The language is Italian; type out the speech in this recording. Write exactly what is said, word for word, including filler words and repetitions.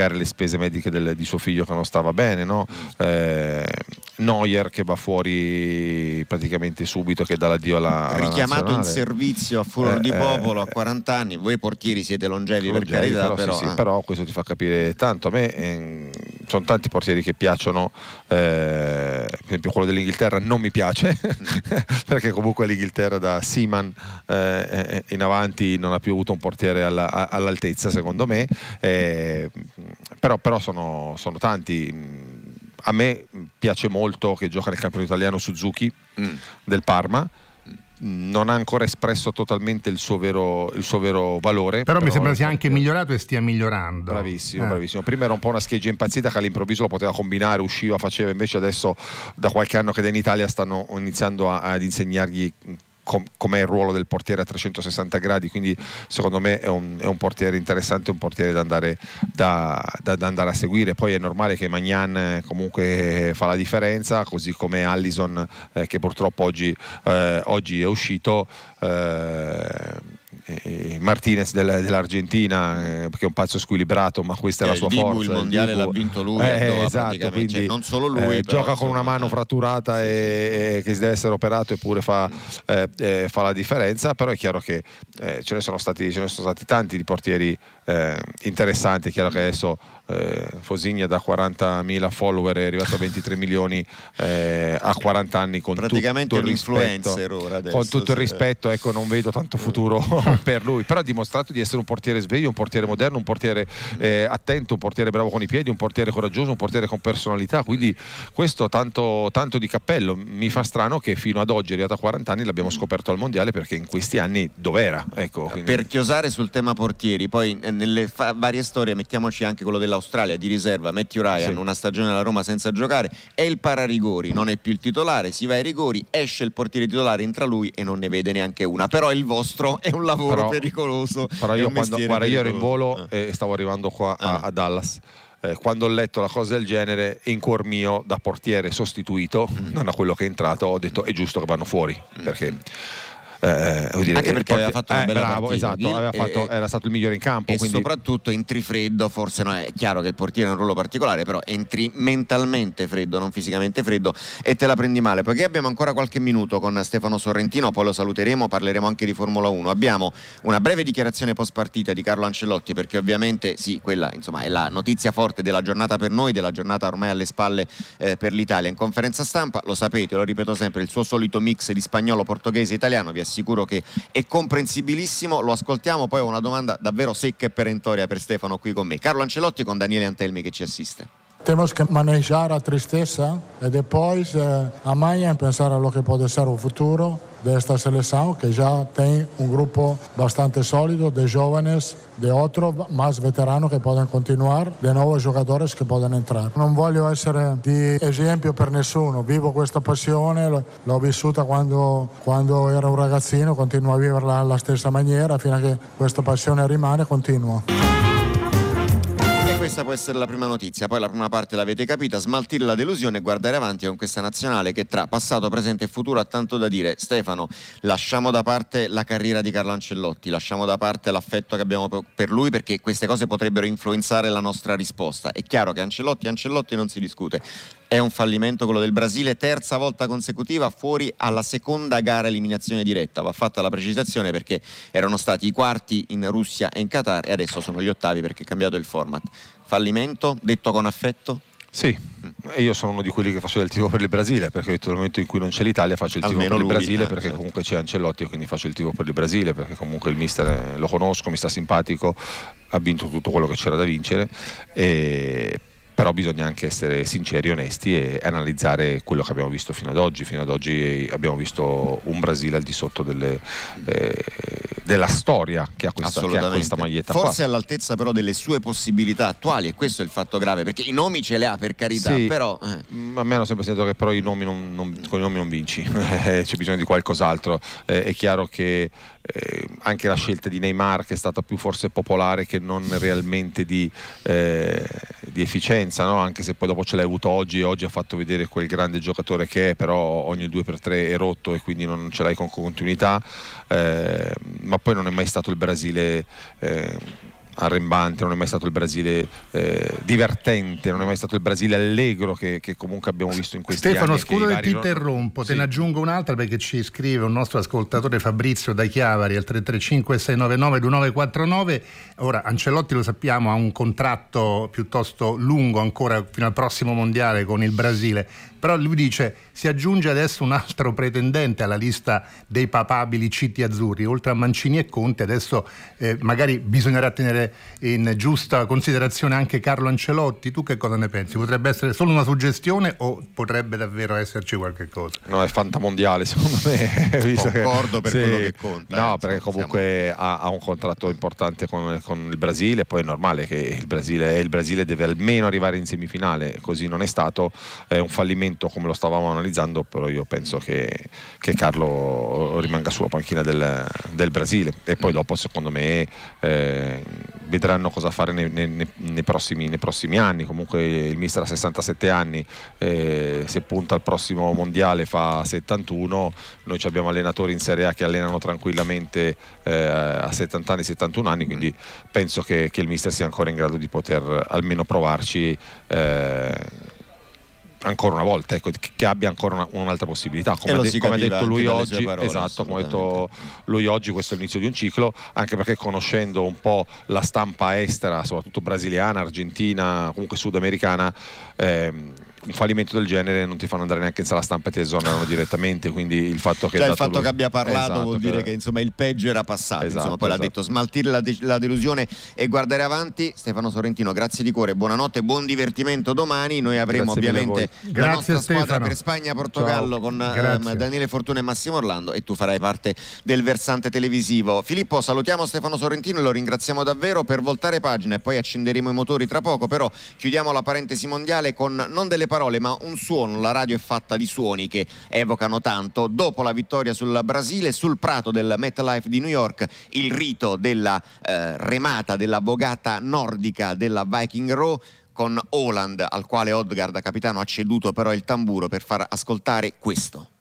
pagare le spese mediche del, di suo figlio che non stava bene, no? Eh, Neuer che va fuori praticamente subito, che dà l'addio alla, alla richiamato nazionale. in servizio a furor eh, di popolo eh, a quaranta anni. Voi portieri siete longevi, longevi per carità, però, però, sì, sì, eh. però questo ti fa capire tanto. A me eh, sono tanti portieri che piacciono, eh, per esempio quello dell'Inghilterra non mi piace perché comunque l'Inghilterra da Seaman eh, in avanti non ha più avuto un portiere alla, all'altezza, secondo me, eh, però, però sono, sono tanti. A me piace molto che gioca nel campionato italiano Suzuki mm. del Parma. Non ha ancora espresso totalmente il suo vero, il suo vero valore, però, però mi sembra sia anche anche migliorato e stia migliorando. Bravissimo, eh. bravissimo. Prima era un po' una scheggia impazzita che all'improvviso lo poteva combinare, usciva, faceva. Invece adesso da qualche anno che è in Italia stanno iniziando a, ad insegnargli com- com'è il ruolo del portiere a trecentosessanta gradi, quindi secondo me è un, è un portiere interessante, un portiere da andare, da, da, da andare a seguire. Poi è normale che Maignan comunque fa la differenza, così come Allison eh, che purtroppo oggi, eh, oggi è uscito, eh, Martinez del, dell'Argentina, eh, che è un pazzo squilibrato, ma questa è, è la sua Dibu, forza. il mondiale il Dibu, l'ha vinto lui, eh, esatto, quindi cioè, non solo lui, eh, però, gioca insomma, con una mano fratturata sì, e, sì. e che deve essere operato, eppure fa, eh, eh, fa la differenza. Però è chiaro che eh, ce ne sono stati, ce ne sono stati tanti di portieri eh, interessanti. È chiaro che adesso eh, Fosigna da quarantamila follower è arrivato a ventitré milioni eh, a quaranta anni, con praticamente tutto un il rispetto, influencer ora adesso, con tutto il sì. rispetto, ecco, non vedo tanto futuro per lui, però ha dimostrato di essere un portiere sveglio, un portiere moderno, un portiere eh, attento, un portiere bravo con i piedi, un portiere coraggioso, un portiere con personalità, quindi questo tanto, tanto di cappello. Mi fa strano che fino ad oggi, arrivato a quaranta anni, l'abbiamo scoperto al mondiale, perché in questi anni dov'era? Ecco, quindi... Per chiosare sul tema portieri, poi nelle fa- varie storie mettiamoci anche quello dell'Australia di riserva, Matthew Ryan, sì. Una stagione alla Roma senza giocare, è il pararigori, non è più il titolare, si va ai rigori, esce il portiere titolare, entra lui e non ne vede neanche una. Però il vostro è un lavoro però, pericoloso. Però io, quando, guarda, io ero in volo eh. e stavo arrivando qua a, ah. a Dallas. Eh, quando ho letto la cosa del genere, in cuor mio, da portiere sostituito, mm. non a quello che è entrato, ho detto è giusto che vanno fuori, mm. perché Eh, dire, anche perché aveva fatto una eh, bella bravo, partita, esatto, aveva fatto, e, era stato il migliore in campo, e quindi... soprattutto entri freddo. Forse non è chiaro che il portiere ha un ruolo particolare, però entri mentalmente freddo, non fisicamente freddo, e te la prendi male. Poiché abbiamo ancora qualche minuto con Stefano Sorrentino, poi lo saluteremo, parleremo anche di Formula uno. Abbiamo una breve dichiarazione post partita di Carlo Ancelotti, perché ovviamente sì, quella insomma è la notizia forte della giornata per noi, della giornata ormai alle spalle eh, per l'Italia. In conferenza stampa, lo sapete, lo ripeto sempre, il suo solito mix di spagnolo, portoghese e italiano, vi assicuro che è comprensibilissimo. Lo ascoltiamo, poi ho una domanda davvero secca e perentoria per Stefano qui con me. Carlo Ancelotti con Daniele Antelmi che ci assiste. Temos que manejar a tristeza e depois eh, amanhã pensar a lo que pode ser o futuro desta seleção, que já tem um grupo bastante sólido de jovens, de outros mais veteranos que podem continuar, de novos jogadores che podem entrar. Non voglio essere di esempio per nessuno, vivo questa passione, l'ho vissuta quando, quando ero un ragazzino, continuo a viverla alla stessa maniera, fino a che questa passione rimane, continuo. Questa può essere la prima notizia, poi la prima parte l'avete capita, smaltire la delusione e guardare avanti con questa nazionale che tra passato, presente e futuro ha tanto da dire. Stefano, lasciamo da parte la carriera di Carlo Ancelotti, lasciamo da parte l'affetto che abbiamo per lui, perché queste cose potrebbero influenzare la nostra risposta. È chiaro che Ancelotti, Ancelotti non si discute. È un fallimento quello del Brasile, terza volta consecutiva fuori alla seconda gara eliminazione diretta. Va fatta la precisazione perché erano stati i quarti in Russia e in Qatar e adesso sono gli ottavi perché è cambiato il format. Fallimento, detto con affetto? Sì, e io sono uno di quelli che faccio del tifo per il Brasile, perché nel momento in cui non c'è l'Italia faccio il tifo Almeno per il lui, Brasile, eh, perché certo. comunque c'è Ancelotti e quindi faccio il tifo per il Brasile, perché comunque il mister lo conosco, mi sta simpatico, ha vinto tutto quello che c'era da vincere, e... però bisogna anche essere sinceri e onesti e analizzare quello che abbiamo visto fino ad oggi. Fino ad oggi abbiamo visto un Brasile al di sotto delle, eh, della storia che ha questa, che ha questa maglietta. Forse qua. all'altezza però delle sue possibilità attuali, e questo è il fatto grave, perché i nomi ce li ha, per carità, sì, però eh. a me hanno sempre sentito che però i nomi non, non, con i nomi non vinci, c'è bisogno di qualcos'altro. Eh, è chiaro che eh, anche la scelta di Neymar, che è stata più forse popolare che non realmente di, eh, di efficienza, no? Anche se poi dopo ce l'hai avuto oggi, oggi ha fatto vedere quel grande giocatore che è, però ogni due per tre è rotto e quindi non ce l'hai con continuità, eh, ma poi non è mai stato il Brasile eh, arrembante, non è mai stato il Brasile eh, divertente, non è mai stato il Brasile allegro che, che comunque abbiamo visto in questi Stefano, anni. Stefano, scusa che ti vari... interrompo, sì. Te ne aggiungo un'altra perché ci scrive un nostro ascoltatore, Fabrizio da Chiavari, al tre tre cinque sei nove nove due nove quattro nove. Ora, Ancelotti, lo sappiamo, ha un contratto piuttosto lungo ancora fino al prossimo mondiale con il Brasile, però lui dice si aggiunge adesso un altro pretendente alla lista dei papabili citi azzurri, oltre a Mancini e Conte. Adesso eh, magari bisognerà tenere in giusta considerazione anche Carlo Ancelotti. Tu che cosa ne pensi? Potrebbe essere solo una suggestione o potrebbe davvero esserci qualche cosa? No, è fantamondiale secondo me. Visto Concordo che, per sì, quello che conta. No, eh, perché comunque ha, ha un contratto importante con, con il Brasile, poi è normale che il Brasile, il Brasile deve almeno arrivare in semifinale, così non è stato. È un fallimento come lo stavamo analizzando, però io penso che, che Carlo rimanga sulla panchina del, del Brasile, e poi dopo secondo me eh, vedranno cosa fare nei, nei, nei, prossimi, nei prossimi anni. Comunque il mister ha sessantasette anni, eh, se punta al prossimo mondiale fa settantuno, noi abbiamo allenatori in Serie A che allenano tranquillamente eh, a settanta anni, settantuno anni, quindi penso che, che il mister sia ancora in grado di poter almeno provarci eh, ancora una volta, ecco, che abbia ancora una, un'altra possibilità, come, de- come ha detto lui oggi. Parole, esatto, come ha detto lui oggi, questo è l'inizio di un ciclo, anche perché conoscendo un po' la stampa estera, soprattutto brasiliana, argentina, comunque sudamericana, ehm, un fallimento del genere non ti fanno andare neanche in sala stampa e ti esonerano direttamente, quindi il fatto che, cioè, il fatto lui... che abbia parlato esatto, vuol dire che... che insomma il peggio era passato, esatto, insomma, poi esatto. l'ha detto, smaltire la, de- la delusione e guardare avanti. Stefano Sorrentino, grazie di cuore, buonanotte, buon divertimento domani. Noi avremo Grazie ovviamente la Grazie, nostra squadra Stefano. per Spagna-Portogallo. Ciao. Con ehm, Daniele Fortuna e Massimo Orlando, e tu farai parte del versante televisivo. Filippo, salutiamo Stefano Sorrentino e lo ringraziamo davvero. Per voltare pagina e poi accenderemo i motori tra poco, però chiudiamo la parentesi mondiale con non delle parole ma un suono. La radio è fatta di suoni che evocano tanto. Dopo la vittoria sul Brasile, sul prato del MetLife di New York, il rito della eh, remata, della vogata nordica della Viking Row, con Haaland, al quale Odegaard, capitano, ha ceduto però il tamburo per far ascoltare questo.